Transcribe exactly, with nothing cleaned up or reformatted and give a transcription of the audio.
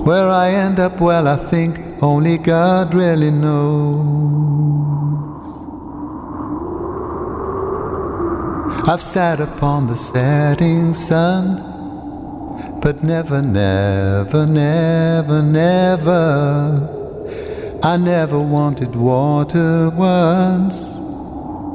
Where I end up, well, I think only God really knows. I've sat upon the setting sun, but never, never, never, never, I never wanted water once.